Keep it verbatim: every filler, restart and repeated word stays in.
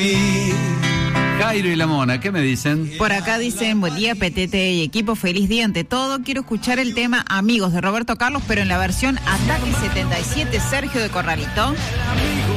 Jairo y la Mona, ¿qué me dicen? Por acá dicen, buen día, Petete y equipo, feliz día ante todo. Quiero escuchar el tema Amigos de Roberto Carlos, pero en la versión Ataque setenta y siete, Sergio de Corralito.